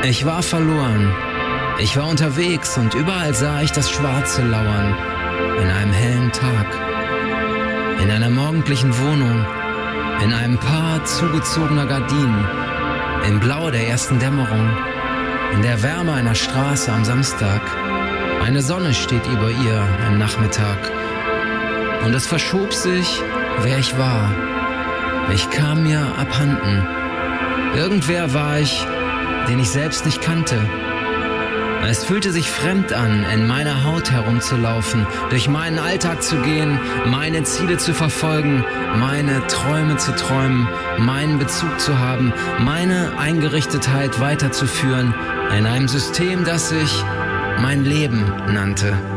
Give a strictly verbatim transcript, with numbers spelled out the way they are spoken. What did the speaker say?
Ich war verloren. Ich war unterwegs und überall sah ich das Schwarze lauern. In einem hellen Tag. In einer morgendlichen Wohnung. In einem Paar zugezogener Gardinen. Im Blau der ersten Dämmerung. In der Wärme einer Straße am Samstag. Eine Sonne steht über ihr am Nachmittag. Und es verschob sich, wer ich war. Ich kam mir abhanden. Irgendwer war ich, den ich selbst nicht kannte. Es fühlte sich fremd an, in meiner Haut herumzulaufen, durch meinen Alltag zu gehen, meine Ziele zu verfolgen, meine Träume zu träumen, meinen Bezug zu haben, meine Eingerichtetheit weiterzuführen, in einem System, das sich mein Leben nannte.